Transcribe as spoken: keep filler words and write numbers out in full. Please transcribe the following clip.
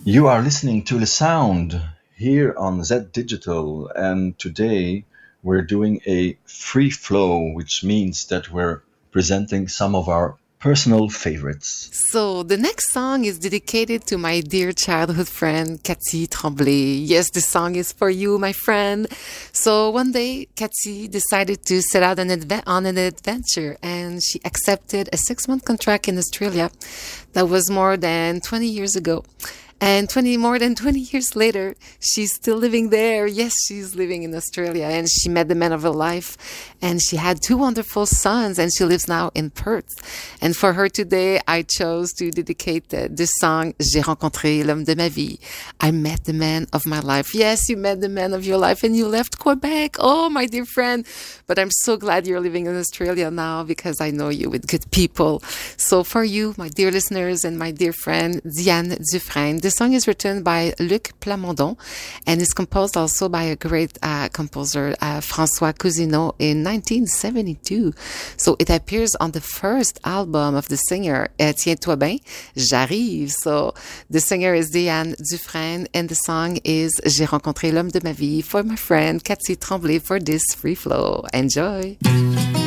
You are listening to The Sound here on Z Digital, and today we're doing a free flow, which means that we're presenting some of our personal favorites. So the next song is dedicated to my dear childhood friend, Cathy Tremblay. Yes, this song is for you, my friend. So one day, Cathy decided to set out an adve- on an adventure, and she accepted a six-month contract in Australia. That was more than twenty years ago. And twenty more than twenty years later, she's still living there. Yes, she's living in Australia, and she met the man of her life, and she had two wonderful sons, and she lives now in Perth. And for her today, I chose to dedicate uh, this song, J'ai rencontré l'homme de ma vie. I met the man of my life. Yes, you met the man of your life, and you left Quebec. Oh, my dear friend. But I'm so glad you're living in Australia now, because I know you with good people. So for you, my dear listeners, and my dear friend, Diane Dufresne, the song is written by Luc Plamondon and is composed also by a great uh, composer, uh, François Cousineau, in nineteen seventy-two. So it appears on the first album of the singer, uh, Tiens-toi bien, J'arrive. So the singer is Diane Dufresne and the song is J'ai rencontré l'homme de ma vie for my friend Cathy Tremblay for this free flow. Enjoy!